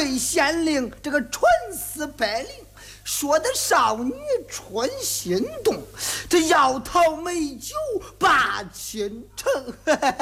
魏县令这个纯丝白绫，说的少女春心动，这摇头美酒把情成。